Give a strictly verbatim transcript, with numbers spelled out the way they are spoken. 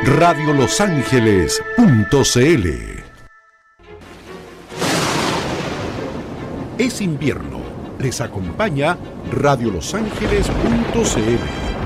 radio los ángeles punto c l. Es invierno. Les acompaña radio los ángeles punto c l.